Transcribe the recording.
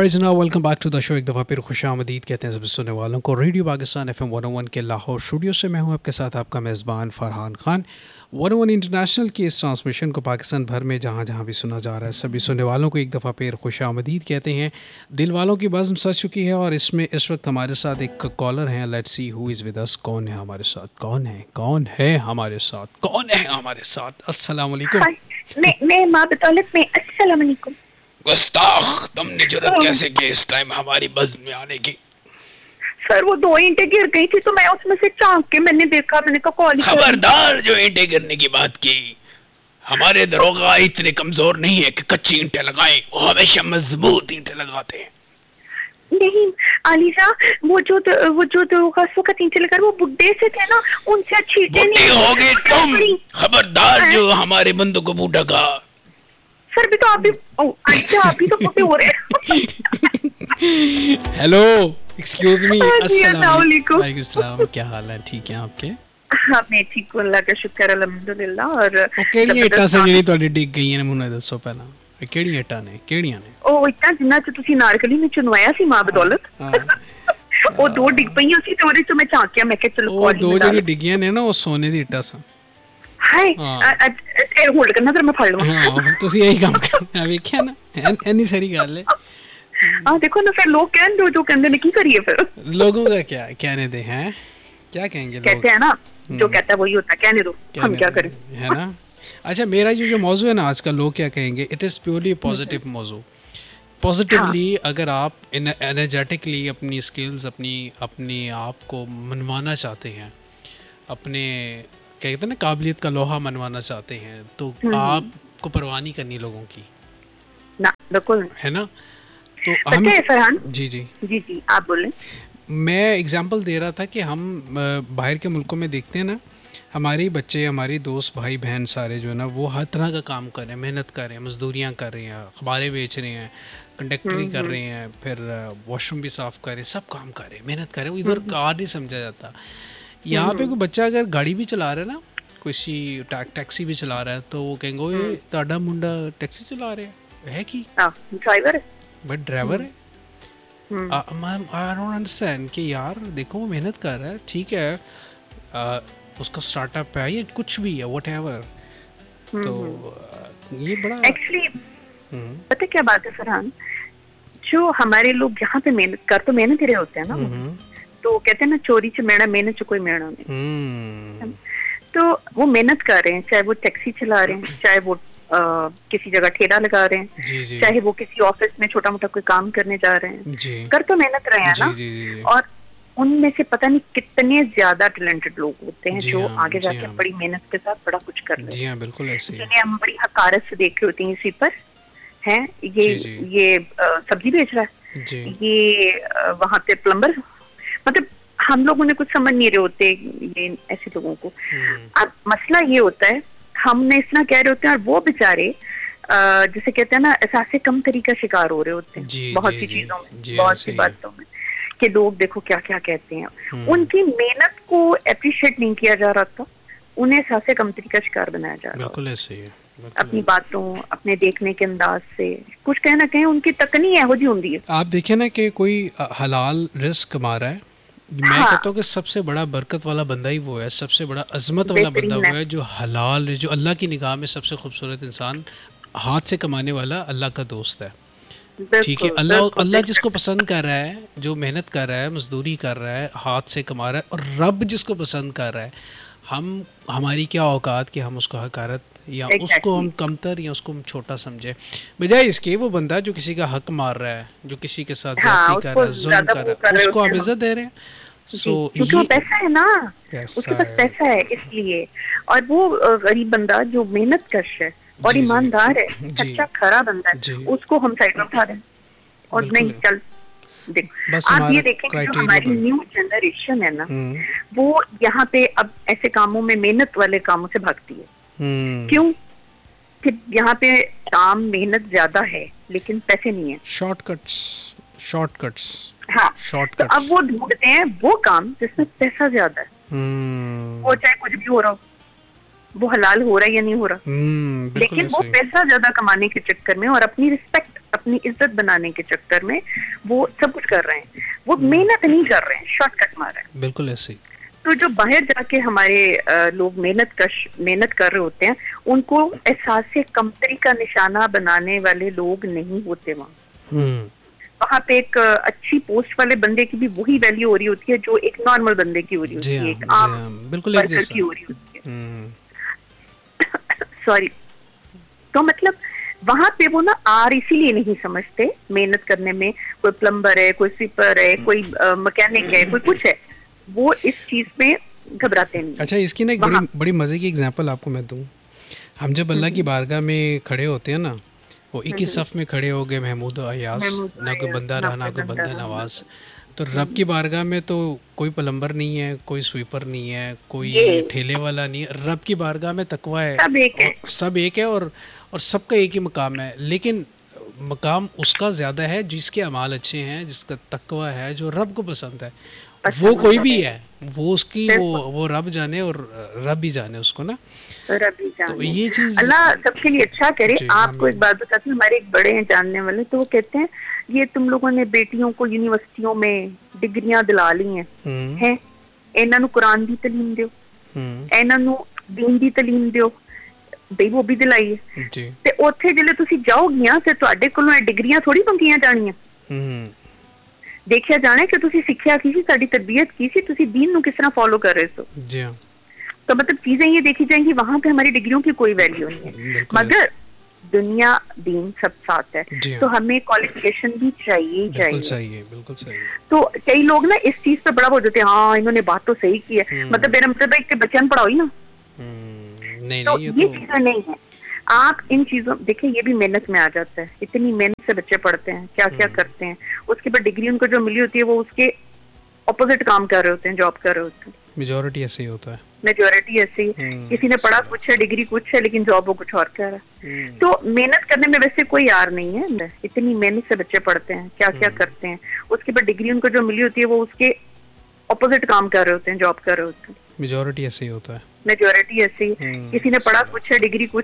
Guys now welcome back to the show. एक दफ़ा फिर खुशामदीद कहते हैं सभी सुनने वालों को। रेडियो पाकिस्तान FM 101 के लाहौर स्टूडियो से मैं हूं आपके साथ आपका मेज़बान फ़रहान खान। 101 इंटरनेशनल की इस ट्रांसमिशन को पाकिस्तान भर में जहां जहां भी सुना जा रहा है सभी सुनने वालों को एक दफ़ा फिर खुशामदीद कहते हैं। दिल वालों की बज़्म सज चुकी है और इसमें इस वक्त हमारे साथ एक कॉलर हैं। Let's see who is with us. कौन है हमारे साथ? कौन है हमारे साथ? अस्सलाम वालेकुम। मैं माँ बतौलत में। अस्सलाम वालेकुम। गुस्ताख, तुमने जुर्रत कैसे की इस टाइम हमारी बज़्म में आने की? सर वो 2 ईंटें गिर गई थी तो मैं उसमें से झांक के मैंने देखा, मैंने कहा कॉल। खबरदार जो ईंटें गिरने की बात की। हमारे दरोगा इतने कमजोर नहीं है कि कच्ची ईंटें लगाएं, वो हमेशा मजबूत ईंटें लगाते हैं। नहीं आलिशा, वो जो दरोगा उस वक्त ईंटें लगा वो बुड्ढे से थे ना, उनसे अच्छी ईंटें नहीं होगी तुम। खबरदार जो हमारे बंदों को बूढ़ा कहा। सर भी तो आप भी आलिशा, आप भी तो बुड्ढे हो रहे हैं। Hello, excuse me. अस्सलाम वालेकुम। वालेकुम सलाम। क्या हाल है? ठीक है आपके? हाँ मैं ठीक हूँ, अल्लाह का शुक्र, अल्हम्दुलिल्लाह। और ਕਿਹੜੀ ਇੱਟਾਂ ਸੇ ਜਿਹੜੀ ਤੁਹਾਡੀ ਡਿੱਗ ਗਈਆਂ ਨੇ ਮੈਨੂੰ ਦੱਸੋ ਪਹਿਲਾਂ। ਕਿਹੜੀਆਂ ਇੱਟਾਂ ਨੇ? ਉਹ ਇੱਟਾਂ ਜਿੰਨਾ ਚ ਤੁਸੀਂ ਨਾਰਕਲੀ ਨੇ ਚੁਣਵਾਇਆ ਸੀ ਮਾਂ ਬਦੌਲਤ। ਉਹ 2 ਡਿੱਗ ਪਈਆਂ ਸੀ ਤੇ ਉਹਦੇ ਚ ਮੈਂ ਝਾਂਕਿਆ, ਮੈਂ ਕਿਹਾ ਚਲੋ ਉਹ 2 ਜਿਹੜੀ ਡਿੱਗੀਆਂ ਨੇ ਨਾ ਉਹ ਸੋਨੇ ਦੀ ਇੱਟਾਂ ਸਨ। ਹਾਏ ਇਹ ਹੋਲਡ ਕਰਨਾ ਤੇ ਮੈਂ ਫੜ ਲਵਾਂ। ਹਾਂ ਤੁਸੀਂ ਇਹੀ ਕੰਮ ਕਰਨਾ, ਵੇਖਿਆ ਨਾ ਇੰਨੀ ਸਾਰੀ ਗੱਲ ਹੈ। हाँ देखो ना, फिर लोग कहने दो जो कहते हैं, की करिए फिर। लोगों का क्या कहने दे हैं, क्या कहेंगे लोग? कहते हैं ना जो कहता है वही होता है, कहने दो, हम क्या करें, है ना। अच्छा, मेरा जो मौजू है ना आज का, लोग क्या कहेंगे, इट इज़ प्योरली पॉजिटिव मौजू। पॉजिटिवली अगर आप एनर्जेटिकली अपनी स्किल्स अपनी आप को मनवाना चाहते हैं, अपने कहते हैं ना काबिलियत का लोहा मनवाना चाहते हैं, तो आपको परवाह नहीं करनी लोगों की ना, बिल्कुल, है ना। तो हम फरहान जी आप बोलें। मैं एग्जांपल दे रहा था कि हम बाहर के मुल्कों में देखते हैं ना, हमारे बच्चे, हमारे दोस्त, भाई बहन सारे जो है ना, वो हर तरह का काम कर रहे हैं, मेहनत कर रहे हैं, मजदूरियाँ कर रहे हैं, अखबारें बेच रहे हैं, कंडक्टरी कर रहे हैं, फिर वॉशरूम भी साफ़ कर रहे हैं, सब काम कर रहे हैं, मेहनत कर रहे हैं। इधर कार नहीं समझा जाता। यहाँ पे कोई बच्चा अगर गाड़ी भी चला रहा है ना, किसी टैक्सी भी चला रहा है, तो वो कहेंगे ओए ताड़ा मुंडा टैक्सी चला रहे है कि ड्राइवर है, बट ड्राइवर है। आई डोंट अंडरस्टैंड कि यार देखो वो मेहनत कर रहा है, ठीक है, उसका स्टार्टअप है, ये कुछ भी है, व्हाटएवर। तो ये बड़ा एक्चुअली पता क्या बात है फरहान, जो हमारे लोग यहाँ पे मेहनत ही रहे होते हैं ना, तो कहते हैं ना चोरी च मेड़ा, मेहनत च कोई मेड़ा नहीं। तो वो मेहनत कर रहे हैं, चाहे वो टैक्सी चला रहे हैं, चाहे वो किसी जगह ठेला लगा रहे हैं, चाहे वो किसी ऑफिस में छोटा मोटा कोई काम करने जा रहे हैं, कर तो मेहनत रहे हैं ना। और उनमें से पता नहीं कितने ज्यादा टैलेंटेड लोग होते हैं जो आगे जाके बड़ी मेहनत के साथ बड़ा कुछ कर रहे हैं, बिल्कुल ऐसे जिन्हें हम बड़ी हकारत से देख रहे होते हैं। इसी पर है ये सब्जी बेच रहा है, ये वहाँ पे प्लम्बर, मतलब हम लोग उन्हें कुछ समझ नहीं रहे होते ये ऐसे लोगों को। अब मसला ये होता है, हमने इतना कह रहे होते हैं और वो बेचारे जैसे कहते हैं ना एहसास कम तरीका शिकार हो रहे होते हैं बहुत सी चीजों में, बहुत सी बातों में, कि लोग देखो क्या क्या कहते हैं। उनकी मेहनत को अप्रिशिएट नहीं किया जा रहा था, उन्हें एहसास कम तरीका शिकार बनाया जा रहा है। बिल्कुल ऐसे ही है, अपनी बातों, अपने देखने के अंदाज से कुछ कहीं ना कहीं उनकी तकनी हो जी होती है। आप देखें ना कि कोई हलाल रिस्क कमा रहा है, मैं कहता हूँ कि सबसे बड़ा बरकत वाला बंदा ही वो है, सबसे बड़ा अजमत वाला बंदा वो है जो हलाल, जो अल्लाह की निगाह में सबसे खूबसूरत इंसान, हाथ से कमाने वाला अल्लाह का दोस्त है। ठीक है, अल्लाह जिसको पसंद कर रहा है, जो मेहनत कर रहा है, मजदूरी कर रहा है, हाथ से कमा रहा है, और रब जिसको पसंद कर रहा है, हमारी क्या औकात कि हम उसको हकारत या उसको हम कमतर या उसको हम छोटा समझे, बजाय इसके वो बंदा जो किसी का हक मार रहा है, जो किसी के साथ ज्यादती कर रहा है, जुल्म कर रहा है, उसको आप इज्जत दे रहे हैं। क्योंकि वो पैसा है ना, उसके पास पैसा है इसलिए। और वो गरीब बंदा जो मेहनत कश है और ईमानदार है, सच्चा खरा बंदा है, उसको हम साइड में उठा रहे हैं और नहीं चल। देखो आप ये देखें कि जो हमारी न्यू जनरेशन है ना, वो यहाँ पे अब ऐसे कामों में, मेहनत वाले कामों से भागती है। क्यों? कि यहाँ पे काम मेहनत ज्यादा है लेकिन पैसे नहीं है, शॉर्टकट्स। हाँ, तो अब वो ढूंढते हैं वो काम जिसमें पैसा ज्यादा है, वो चाहे कुछ भी हो रहा हो, वो हलाल हो रहा है या नहीं हो रहा, लेकिन वो पैसा ज्यादा कमाने के चक्कर में और अपनी रिस्पेक्ट, اپنی عزت بنانے کے چکر میں وہ سب کچھ کر رہے ہیں, وہ محنت نہیں کر رہے ہیں, شارٹ کٹ مار رہے ہیں. بالکل ایسے ہی. تو جو باہر جا کے ہمارے لوگ محنت کر رہے ہوتے ہیں, ان کو احساس کمتری کا نشانہ بنانے والے لوگ نہیں ہوتے وہاں پہ ایک اچھی پوسٹ والے بندے کی بھی وہی ویلیو ہو رہی ہوتی ہے جو ایک نارمل بندے کی ہو رہی ہوتی ہے, ایک عام بالکل ورکر کی ہو رہی ہوتی ہے. سوری. تو مطلب وہاں پہ وہ نا آر اسی لیے نہیں سمجھتے محنت کرنے میں, کوئی پلمبر ہے, کوئی سویپر ہے, کوئی مکینک ہے, کوئی کچھ ہے, وہ اس چیز میں گھبراتے نہیں. اچھا, اس کی نا ایک بڑی مزے کی اگزامپل آپ کو میں دوں. ہم جب اللہ کی بارگاہ میں کھڑے ہوتے ہیں نا, وہ ایک ہی صف میں کھڑے ہو گئے, محمود و ایاز, نہ کوئی بندہ رہا نہ کوئی بندہ نواز. تو رب کی بارگاہ میں تو کوئی پلمبر نہیں ہے, کوئی سویپر نہیں ہے, کوئی ٹھیلے والا نہیں ہے. رب کی بارگاہ میں تقویٰ ہے, سب ایک ہے, اور سب کا ایک ہی مقام ہے. لیکن مقام اس کا زیادہ ہے جس کے اعمال اچھے ہیں, جس کا تقویٰ ہے, جو رب کو پسند ہے. وہ کوئی بھی ہے, وہ اس کی وہ رب جانے, اور رب بھی جانے اس کو نا. ربی تو یہ چیز اللہ سب کے لیے اچھا کرے. آپ کو ایک بات بتاتی ہوں, ہمارے ایک بڑے ہیں جاننے والے, تو وہ کہتے ہیں یہ تم لوگوں نے بیٹیوں کو یونیورسٹیوں میں ڈگریاں دلا لی ہیں, انہاں نو قرآن دی تعلیم دیو, انہاں نو دین دی تعلیم دیو, بھئی وہ بھی دلائیے. تے اوتھے جلے تسی جاؤ گیاں تے تواڈے کولوں ڈگریاں تھوڑی منگیاں جانیاں. دیکھیا جانا ہے کہ تسی سکھیا کی سی, ساڈی تربیت کی سی, تسی دین نو کس طرح فالو کر رہے ہو. جی ہاں. تو مطلب چیزیں یہ دیکھی جائیں گی, وہاں پہ ہماری ڈگریوں کی کوئی ویلیو نہیں ہے, مگر دنیا دین سب ساتھ ہے. تو ہمیں کوالیفیکیشن بھی چاہیے چاہیے. بالکل صحیح. تو کئی لوگ نا اس چیز پہ بڑا ہو جاتے ہیں, ہاں انہوں نے بات تو صحیح کی ہے, مطلب میرا مطلب ہے کہ بچوں پڑھاؤ ہی نا. تو یہ چیزیں نہیں ہیں. آپ ان چیزوں دیکھیں, یہ بھی محنت میں آ جاتا ہے. اتنی محنت سے بچے پڑھتے ہیں, کیا کیا کرتے ہیں, اس کے بعد ڈگری ان کو جو ملی ہوتی ہے وہ اس کے اپوزٹ کام کر رہے ہوتے ہیں, جاب کر رہے ہوتے ہیں. میجورٹی ایسے ہی ہوتا ہے. میجورٹی ایسی, کسی نے پڑھا کچھ ہے, ڈگری کچھ ہے, لیکن جاب وہ کچھ اور کر رہا ہے. تو محنت کرنے میں ویسے کوئی یار نہیں ہے. اتنی محنت سے بچے پڑھتے ہیں, کیا کیا کرتے ہیں, اس کے بعد ڈگری ان کو جو ملی ہوتی ہے وہ اس کے اپوزٹ کام کر رہے ہوتے ہیں, جاب کر رہے ہوتے ہیں. میجورٹی ایسے ہی ہوتا ہے. میجورٹی ایسی, کسی نے پڑھا کچھ ہے, ڈگری کچھ